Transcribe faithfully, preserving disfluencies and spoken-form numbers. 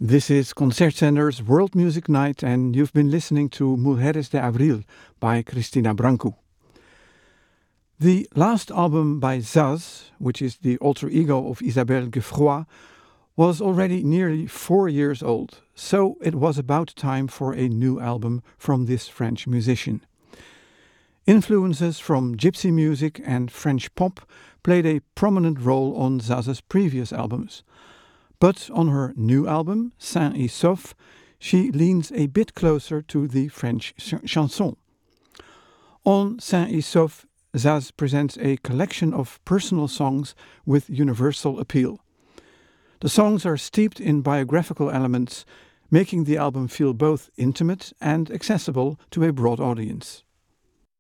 This is Concertzender's World Music Night, and you've been listening to Mujeres de Abril by Cristina Branco. The last album by Zaz, which is the alter ego of Isabelle Geffroy, was already nearly four years old, so it was about time for a new album from this French musician. Influences from gypsy music and French pop played a prominent role on Zaz's previous albums. But on her new album, Sain et Sauf, she leans a bit closer to the French ch- chanson. On Sain et Sauf, Zaz presents a collection of personal songs with universal appeal. The songs are steeped in biographical elements, making the album feel both intimate and accessible to a broad audience.